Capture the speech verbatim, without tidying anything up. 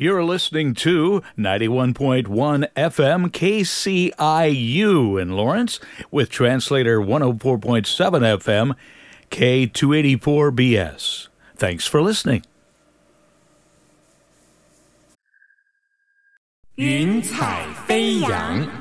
You're listening to ninety-one point one F M K C I U in Lawrence with translator one oh four point seven F M K two eighty-four B S. Thanks for listening. 云彩飞扬